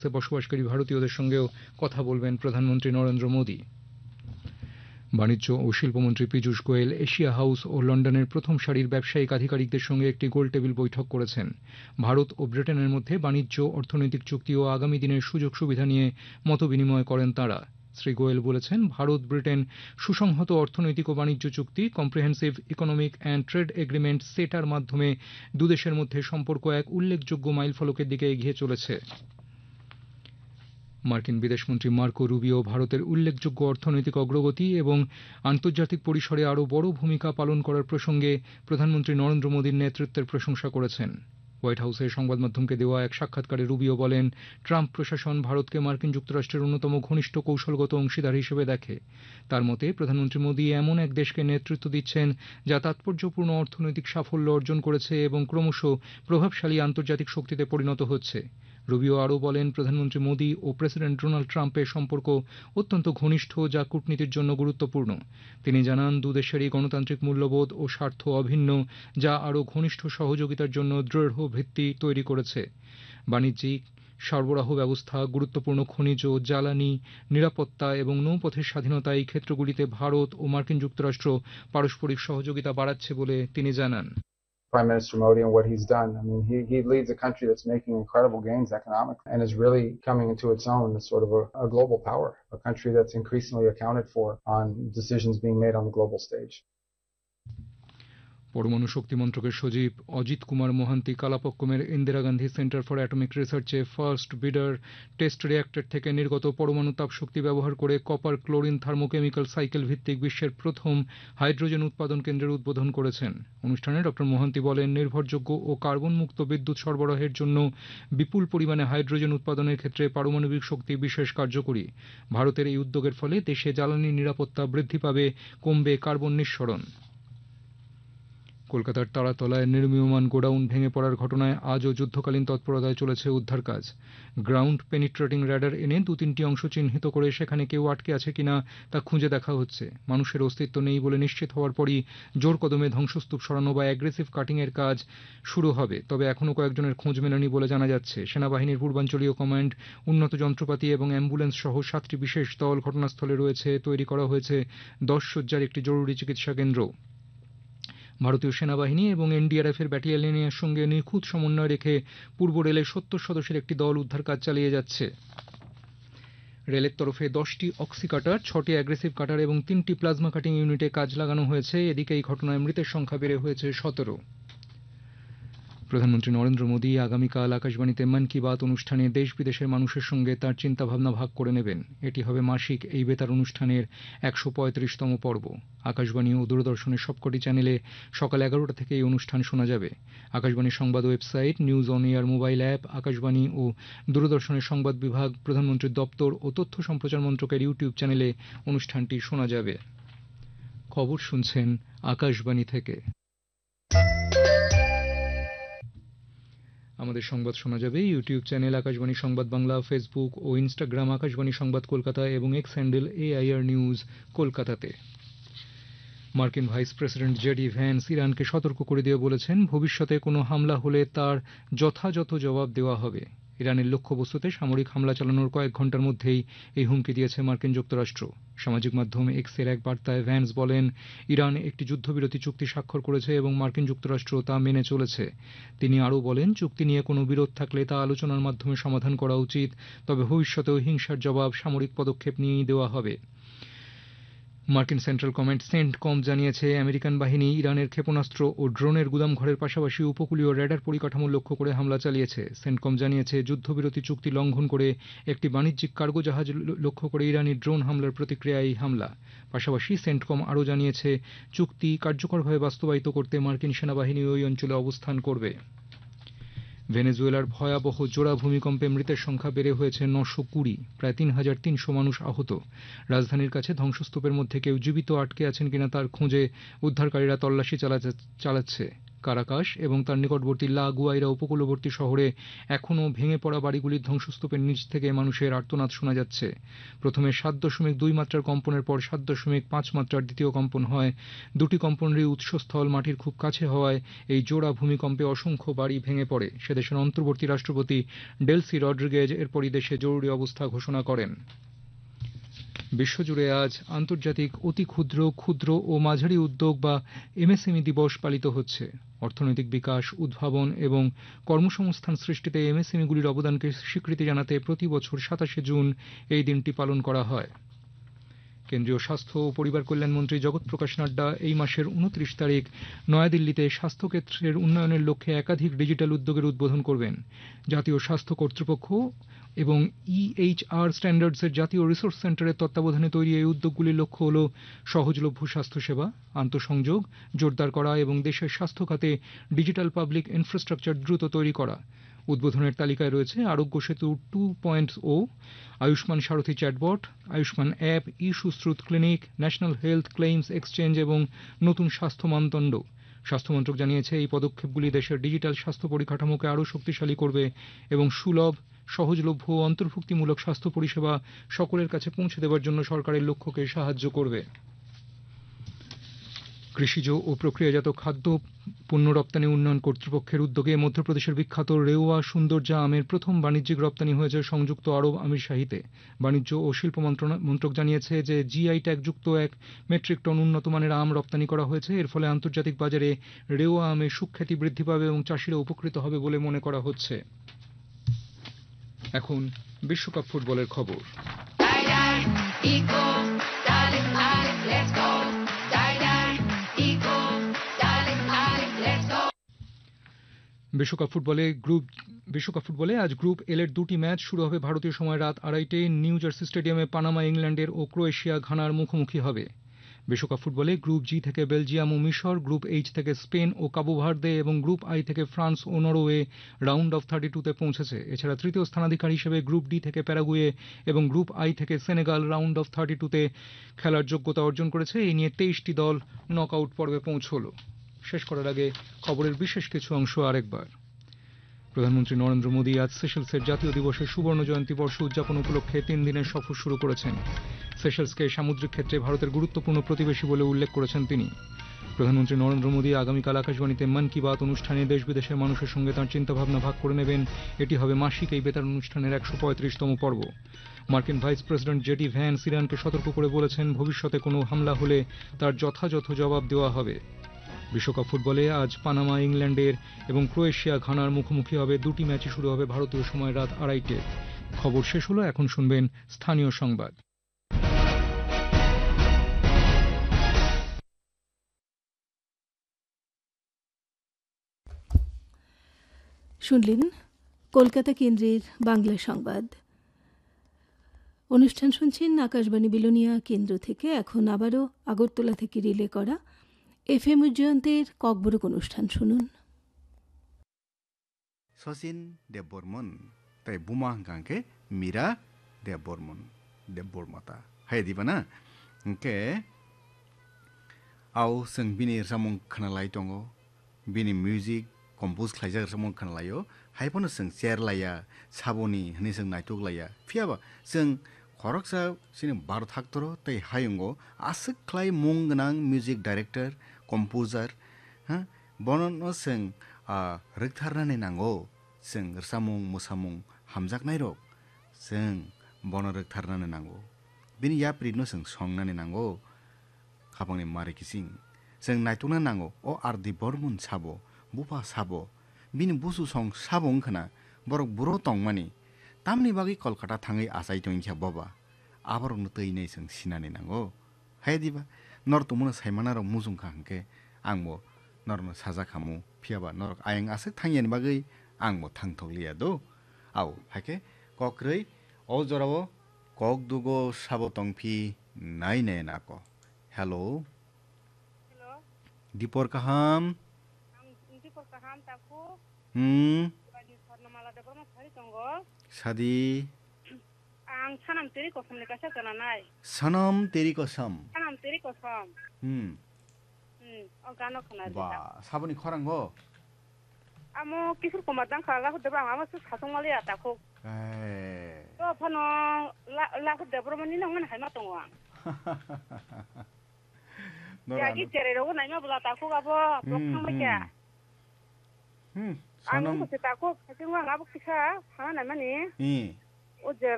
বসবাসকারী ভারতীয়দের সঙ্গেও কথা বলবেন প্রধানমন্ত্রী নরেন্দ্র মোদী। বাণিজ্য ও শিল্পমন্ত্রী পীযূষ গোয়েল এশিয়া হাউস ও লন্ডনের প্রথম সারির ব্যবসায়িক আধিকারিকদের সঙ্গে একটি গোলটেবিল বৈঠক করেছেন। ভারত ও ব্রিটেনের মধ্যে বাণিজ্য, অর্থনৈতিক চুক্তি ও আগামী দিনের সুযোগ সুবিধা নিয়ে মতবিনিময় করেন তাঁরা। শ্রী গোয়েল বলেছেন, ভারত ব্রিটেন সুসংহত অর্থনৈতিক ও বাণিজ্য চুক্তি comprehensive economic and trade agreement সেটার মাধ্যমে দুদেশের মধ্যে সম্পর্ক এক উল্লেখযোগ্য মাইলফলকের দিকে এগিয়ে চলেছে। মার্কিন বিদেশমন্ত্রী মার্কো রুবিও ভারতের উল্লেখযোগ্য অর্থনৈতিক অগ্রগতি এবং আন্তর্জাতিক পরিসরে আরও বড় ভূমিকা পালন করার প্রসঙ্গে প্রধানমন্ত্রী নরেন্দ্র মোদীর নেতৃত্বের প্রশংসা করেছেন। হোয়াইট হাউসে সংবাদ মাধ্যমকে দেওয়া এক সাক্ষাৎকারে রুবিও বলেন, ট্রাম্প প্রশাসন ভারতকে মার্কিন যুক্তরাষ্ট্রের অন্যতম ঘনিষ্ঠ কৌশলগত অংশীদার হিসেবে দেখে। তার মতে প্রধানমন্ত্রী মোদী এমন এক দেশকে নেতৃত্ব দিচ্ছেন যা তাৎপর্যপূর্ণ অর্থনৈতিক সাফল্য অর্জন করেছে এবং ক্রমশ প্রভাবশালী আন্তর্জাতিক শক্তিতে পরিণত হচ্ছে। রুবিও আরও বলেন, প্রধানমন্ত্রী মোদী ও প্রেসিডেন্ট ডোনাল্ড ট্রাম্পের সম্পর্ক অত্যন্ত ঘনিষ্ঠ, যা কূটনীতির জন্য গুরুত্বপূর্ণ। তিনি জানান, দুদেশেরই গণতান্ত্রিক মূল্যবোধ ও স্বার্থ অভিন্ন, যা আরও ঘনিষ্ঠ সহযোগিতার জন্য দৃঢ় ভিত্তি তৈরি করেছে। বাণিজ্যিক সরবরাহ ব্যবস্থা, গুরুত্বপূর্ণ খনিজ, জ্বালানি, নিরাপত্তা এবং নৌপথের স্বাধীনতা এই ক্ষেত্রগুলিতে ভারত ও মার্কিন যুক্তরাষ্ট্র পারস্পরিক সহযোগিতা বাড়াচ্ছে বলে তিনি জানান। Prime Minister Modi and what he's done. I mean, he leads a country that's making incredible gains economically and is really coming into its own as sort of a global power, a country that's increasingly accounted for on decisions being made on the global stage. পরমাণু শক্তি মন্ত্রকের সচিব Ajit Kumar Mohanty কালাপক্কমের Indira Gandhi centre for atomic রিসার্চে first বিডার test reactor থেকে নির্গত পরমাণু তাপশক্তি ব্যবহার করে copper chlorine থার্মোকেমিক্যাল cycle ভিত্তিক বিশ্বের প্রথম হাইড্রোজেন উৎপাদন কেন্দ্রের উদ্বোধন করেছেন। অনুষ্ঠানে ড মোহান্তি বলেন, নির্ভরযোগ্য ও কার্বন মুক্ত বিদ্যুৎ সরবরাহের জন্য বিপুল পরিমাণে হাইড্রোজেন উৎপাদনের ক্ষেত্রে পারমাণবিক শক্তি বিশেষ কার্যকরী। ভারতের এই উদ্যোগের ফলে দেশে জ্বালানি নিরাপত্তা বৃদ্ধি পাবে, কমবে কার্বন নিঃসরণ। কলকাতার তারাতলায় নির্মীয়মান গোডাউন ভেঙে পড়ার ঘটনায় আজও যুদ্ধকালীন তৎপরতায় চলেছে উদ্ধার কাজ। গ্রাউন্ড পেনিট্রেটিং র্যাডার এনে 2-3টি অংশ চিহ্নিত করে সেখানে কেউ আটকে আছে কিনা তা খুঁজে দেখা হচ্ছে। মানুষের অস্তিত্ব নেই বলে নিশ্চিত হওয়ার পরই জোর কদমে ধ্বংসস্তূপ সরানো বা অ্যাগ্রেসিভ কাটিং এর কাজ শুরু হবে। তবে এখনও কয়েকজনের খোঁজ মেলেনি বলে জানা যাচ্ছে। সেনাবাহিনীর পূর্বাঞ্চলীয় কমান্ড, উন্নত যন্ত্রপাতি এবং অ্যাম্বুলেন্স সহ 7টি বিশেষ দল ঘটনাস্থলে রয়েছে। তৈরি করা হয়েছে 10 শয্যার একটি জরুরি চিকিৎসা কেন্দ্র। ভারতীয় সেনাবাহিনী এবং এনডিআরএফের ব্যাটালিয়নের সঙ্গে নিখুঁত সমন্বয় রেখে পূর্ব রেলের 70 সদস্যের একটি দল উদ্ধার কাজ চালিয়ে যাচ্ছে। রেলের তরফে 10টি অক্সি কাটার, 6টি অ্যাগ্রেসিভ কাটার এবং 3টি প্লাজমা কাটিং ইউনিটে কাজ লাগানো হয়েছে। এদিকে এই ঘটনায় মৃতের সংখ্যা বেড়ে হয়েছে 17। প্রধানমন্ত্রী নরেন্দ্র মোদী আগামীকাল আকাশবাণীতে মন কি বাত অনুষ্ঠানে দেশ বিদেশের মানুষের সঙ্গে তাঁর চিন্তাভাবনা ভাগ করে নেবেন। এটি হবে মাসিক এই বেতার অনুষ্ঠানের 135তম পর্ব। আকাশবাণী ও দূরদর্শনের সবকটি চ্যানেলে সকাল 11টা থেকে এই অনুষ্ঠান শোনা যাবে। আকাশবাণীর সংবাদ website, news on air mobile app, Akashvani ও দূরদর্শনের সংবাদ বিভাগ, প্রধানমন্ত্রীর দপ্তর ও তথ্য সম্প্রচার মন্ত্রকের ইউটিউব চ্যানেলে অনুষ্ঠানটি শোনা যাবে। খবর শুনছেন আকাশবাণী থেকে। আমাদের সংবাদ শোনা যাবে ইউটিউব চ্যানেল আকাশবাণী সংবাদ বাংলা, ফেসবুক ও ইনস্টাগ্রাম আকাশবাণী সংবাদ কলকাতা এবং এক্স হ্যান্ডেল AIR নিউজ কলকাতাতে। মার্কিন ভাইস প্রেসিডেন্ট জেডি ভ্যান্স ইরানকে সতর্ক করে দিয়ে বলেছেন, ভবিষ্যতে কোনো হামলা হলে তার যথাযথ জবাব দেওয়া হবে। ইরানের লক্ষ্যবস্তুতে সামরিক হামলা চালানোর কয়েক ঘণ্টার মধ্যেই এই হুমকি দিয়েছে মার্কিন যুক্তরাষ্ট্র। সামাজিক মাধ্যম এক্সের এক বার্তায় ভ্যান্স বলেন, ইরান একটি যুদ্ধবিরতি চুক্তি স্বাক্ষর করেছে এবং মার্কিন যুক্তরাষ্ট্র তা মেনে চলেছে। তিনি আরও বলেন, চুক্তি নিয়ে কোনো বিরোধ থাকলে তা আলোচনার মাধ্যমে সমাধান করা উচিত, তবে ভবিষ্যতেও হিংসার জবাব সামরিক পদক্ষেপ নিয়েই দেওয়া হবে। মার্কিন সেন্ট্রাল কমান্ড সেন্টকম জানিয়েছে, আমেরিকান বাহিনী ইরানের ক্ষেপণাস্ত্র ও ড্রোনের গুদামঘরের পাশাপাশি উপকূলীয় র্যাডার পরিকাঠামো লক্ষ্য করে হামলা চালিয়েছে। সেন্টকম জানিয়েছে, যুদ্ধবিরতি চুক্তি লঙ্ঘন করে একটি বাণিজ্যিক কার্গো জাহাজ লক্ষ্য করে ইরানি ড্রোন হামলার প্রতিক্রিয়া এই হামলা। পাশাপাশি সেন্টকম আরও জানিয়েছে, চুক্তি কার্যকরভাবে বাস্তবায়িত করতে মার্কিন সেনাবাহিনী ওই অঞ্চলে অবস্থান করবে। ভেনেজুয়েলার ভয়াবহ জোড়া ভূমিকম্পে মৃতের সংখ্যা বেড়ে হয়েছে 920, প্রায় 3300 মানুষ আহত। রাজধানীর কাছে ধ্বংসস্তূপের মধ্যে কেউ জীবিত আটকে আছেন কিনা তার খোঁজে উদ্ধারকারীরা তল্লাশি চালাচ্ছে। কারাকাশ এবং তার নিকটবর্তী লা গুয়াইরা উপকূলবর্তী শহরে এখনও ভেঙে পড়া বাড়িগুলির ধ্বংসস্তূপের নিচ থেকে মানুষের আর্তনাদ শোনা যাচ্ছে। প্রথমে 7.2 মাত্রার কম্পনের পর 7.5 মাত্রার দ্বিতীয় কম্পন হয়। দুটি কম্পনেরই উৎসস্থল মাটির খুব কাছে হওয়ায় এই জোড়া ভূমিকম্পে অসংখ্য বাড়ি ভেঙে পড়ে। সেদেশের অন্তর্বর্তী রাষ্ট্রপতি ডেলসি রড্রিগেজ এরপরই দেশে জরুরি অবস্থা ঘোষণা করেন। বিশ্বজুড়ে আজ আন্তর্জাতিক অতি ক্ষুদ্র, ক্ষুদ্র ও মাঝারি উদ্যোগ বা এমএসএমই দিবস পালিত হচ্ছে। অর্থনৈতিক বিকাশ, উদ্ভাবন এবং কর্মসংস্থান সৃষ্টিতে এমএসএমইগুলির অবদানকে স্বীকৃতি জানাতে প্রতি বছর 27 জুন এই দিনটি পালন করা হয়। কেন্দ্রীয় স্বাস্থ্য ও পরিবার কল্যাণ মন্ত্রী জগৎ প্রকাশ নাড্ডা এই মাসের 29 তারিখ নয়াদিল্লিতে স্বাস্থ্যক্ষেত্রের উন্নয়নের লক্ষ্যে একাধিক ডিজিটাল উদ্যোগের উদ্বোধন করবেন। জাতীয় স্বাস্থ্য কর্তৃপক্ষ এবং EHR স্ট্যান্ডার্ডসের জাতীয় রিসোর্স সেন্টারের তত্ত্বাবধানে তৈরি এই উদ্যোগগুলির লক্ষ্য হল সহজলভ্য স্বাস্থ্যসেবা, আন্তঃসংযোগ জোরদার করা এবং দেশের স্বাস্থ্য খাতে ডিজিটাল পাবলিক ইনফ্রাস্ট্রাকচার দ্রুত তৈরি করা। উদ্বোধনের তালিকায় রয়েছে আরোগ্য সেতু 2.0, আয়ুষ্মান সারথী chatbot, Ayushman app, Sushruta clinic, national health claims exchange এবং নতুন স্বাস্থ্য মানদণ্ড। স্বাস্থ্যমন্ত্রক জানিয়েছে এই পদক্ষেপগুলি দেশের ডিজিটাল স্বাস্থ্য পরিকাঠামোকে আরও শক্তিশালী করবে এবং সুলভ, সহজলভ্য ও অন্তর্ভুক্তিমূলক স্বাস্থ্য পরিষেবা সকলের কাছে পৌঁছে দেওয়ার জন্য সরকারের লক্ষ্যকে সাহায্য করবে। কৃষিজ ও প্রক্রিয়াজাত খাদ্য পণ্য রপ্তানি উন্নয়ন কর্তৃপক্ষের উদ্যোগে মধ্যপ্রদেশের বিখ্যাত রেওয়া সুন্দরজা আমের প্রথম বাণিজ্যিক রপ্তানি হয়েছে সংযুক্ত আরব আমিরশাহিতে। বাণিজ্য ও শিল্প মন্ত্রক জানিয়েছে যে জিআই ট্যাগযুক্ত 1 মেট্রিক টন উন্নত মানের আম রপ্তানি করা হয়েছে। এর ফলে আন্তর্জাতিক বাজারে রেওয়া আমের সুখ্যাতি বৃদ্ধি পাবে এবং চাষিরা উপকৃত হবে বলে মনে করা হচ্ছে। এখন বিশ্বকাপ ফুটবলের খবর। বিশ্বকাপ ফুটবলে আজ গ্রুপ এল এর দুটি ম্যাচ শুরু হবে ভারতীয় সময় রাত 2:30টায়। নিউ জার্সি স্টেডিয়ামে পানামা ইংল্যান্ডের ও ক্রোয়েশিয়া ঘানার মুখোমুখি হবে। বিশ্বকাপ ফুটবলে গ্রুপ জি থেকে বেলজিয়াম ও মিশর, গ্রুপ এইচ থেকে স্পেন ও কাবো ভার্দে এবং গ্রুপ আই থেকে France O Norway round of 32-তে পৌঁছেছে। এছাড়া তৃতীয় স্থানাধিকারী হিসেবে গ্রুপ ডি থেকে প্যারাগুয়ে এবং গ্রুপ আই থেকে সেনেগাল রাউন্ড অফ 32-তে খেলার যোগ্যতা অর্জন করেছে। এই নিয়ে 23টি দল নকআউট পর্বে পৌঁছল। শেষ করার আগে খবরের বিশেষ কিছু অংশ আরেকবার। প্রধানমন্ত্রী নরেন্দ্র মোদী আজ সেশেলসের জাতীয় দিবসের সুবর্ণ জয়ন্তী বর্ষ উদযাপন উপলক্ষে 3 দিনের সফর শুরু করেছেন। সেশেলসকে সামুদ্রিক ক্ষেত্রে ভারতের গুরুত্বপূর্ণ প্রতিবেশী বলে উল্লেখ করেছেন তিনি। প্রধানমন্ত্রী নরেন্দ্র মোদী আগামীকাল আকাশবাণীতে মন কি বাত অনুষ্ঠানে দেশ বিদেশের মানুষের সঙ্গে তাঁর চিন্তাভাবনা ভাগ করে নেবেন। এটি হবে মাসিক এই বেতার অনুষ্ঠানের 135তম পর্ব। মার্কিন ভাইস প্রেসিডেন্ট জেডি ভ্যান্স ইরানকে সতর্ক করে বলেছেন, ভবিষ্যতে কোনো হামলা হলে তার যথাযথ জবাব দেওয়া হবে। বিশ্বকাপ ফুটবলে আজ পানামা ইংল্যান্ডের এবং ক্রোয়েশিয়া ঘানার মুখোমুখি হবে। দুটি ম্যাচই শুরু হবে ভারতীয় সময় রাত 2:30টায়। খবর শেষ হলো। এখন শুনবেন স্থানীয় সংবাদ। শুনলেন কলকাতা কেন্দ্রের বাংলা সংবাদ। অনুষ্ঠান শুনছেন আকাশবাণী বিলোনিয়া কেন্দ্র থেকে। এখন আবারও আগরতলা থেকে রিলে করা FM উজ্জয়ন্তের ককবরক অনুষ্ঠান শুনুন। শচীন দেববর্মন তাই বুমা হাঙ্কাঙ্কে মীরা দেববর্মন দেববর্মাতা হাই দিবানা কে আও जों बिनि रामं खोनालाय दङ बिनि मिउजिक कम्पोज खालायजाग रामं खोनालायो हायफोनो जों चेरलाया साबनि होनै जों नायथुगलाया फियाबा जों खरकसा सिनि भारत हाक्टर तै हायंगो आसक ख्लाय मुं गोनां मिउजिक डाइरेक्टर कम्पोजार हा बननो जों रोगथारनानै नांगौ जों रामं मोसामुं हामजागनाय रक जों बन रोगथारनानै नांगौ बिनि याप्रिनो जों संनानै नांगौ खाबांनि मारे किसिं जों नायथुना नांगौ अ आरदि बर्मन साबो बुफा साबो बिनि बुसु सं साबो ओंखाना बरक बुरो तंमानि तामनि बागै कलकाता थाङै आसाय तंखिया बाबा आबारनो तैनै जों सिनानै नांगौ हाय दिबा नर तुमुनो सायमाना र मुजुंखा हंके आंबो नरनो साजा खामु फियाबा नरक आयं आसे थांयानि बागै आंबो थांथलिया दो आव हाके कक्रै अ जरावो कक दुगो साबो तंफि नाय नाय नाको हेलो दीपर काहाम दीपर काहाम ताकू बादि स्वर्णमाला देबरमा सारि दंगो सादी आं सनम तेरी कसम लेखासो जानानाय सनम तेरी कसम सनम तेरी कसम Gano kana. Ba saboni khorang go. Amo kisur komadang kala ko deba amo su khasong mali ata ko. Eh. To phano la ko debro mani nang man haima tongwa. Ya gi tere ro na ma bula ta ko ga bo khang ma kya. Ang ko ta ko khasing wa ngabuk kisa ha na mani. O je